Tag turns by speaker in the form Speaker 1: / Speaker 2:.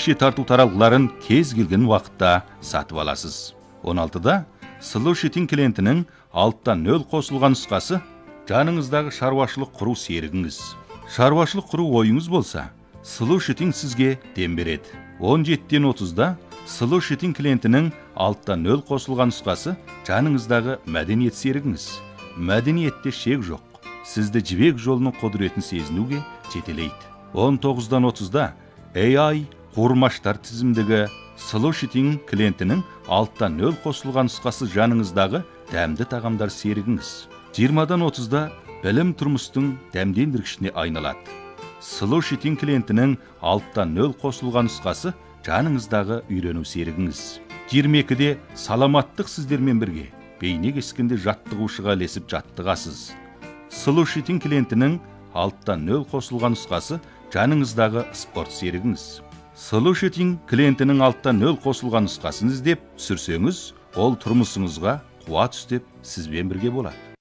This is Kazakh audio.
Speaker 1: кіші тарту таралғыларын кез келген уақытта сатып аласыз. 16-да Slow Shipping клиентінің алттан нөл қосылған нұсқасы жаныңыздағы шаруашылық құру серігіңіз. Шаруашылық құру ойыңыз болса, Slow Shipping сізге дем береді. 17-ден 30-да Slow Shipping клиентінің алттан нөл қосылған нұсқасы жаныңыздағы мәдениет серігіңіз. Мәдениетте шек жоқ. Сізді жібек жолының құдіретін сезінуге жетелейді. 19-дан 30-да AI қормаштар тізімдегі Slow Shipping клиентінің алттан нөл қосылған нұсқасы жаныңыздағы дәмді тағамдар серігіңіз. 20-дан 30-да білім тұрмыстың дәмдендіргішіне айналады. Slow Shipping клиентінің алттан нөл қосылған нұсқасы жаныңыздағы үйрену серігіңіз. 22-де саламаттық сіздермен бірге бейне кескенде жаттығушыға ілесіп жаттығасыз. Slow Shipping клиентінің алттан нөл қосылған нұсқасы жаныңыздағы спорт серігіңіз. Slow Shipping клиентінің алттан нөл қосылған нұсқасын іздеп түсірсеңіз, ол тұрмысыңызға қуат үстеп сізбен бірге болады.